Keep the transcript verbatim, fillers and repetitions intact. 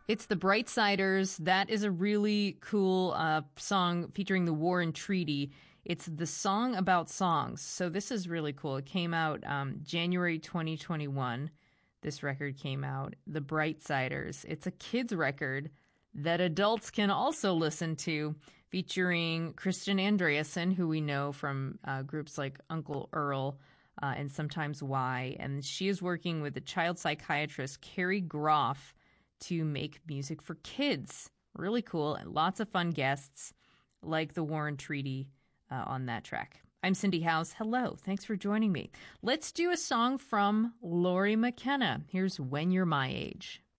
It's the Brightsiders. That is a really cool uh, song featuring the Warren Treaty. It's the song about songs. So this is really cool. It came out um, January twenty twenty-one. This record came out. The Brightsiders. It's a kids record that adults can also listen to, featuring Christian Andreasen, who we know from uh, groups like Uncle Earl uh, and sometimes Y. And she is working with the child psychiatrist Carrie Groff to make music for kids. Really cool. And lots of fun guests like the Warren Treaty uh, on that track. I'm Cindy House. Hello. Thanks for joining me. Let's do a song from Lori McKenna. Here's When You're My Age.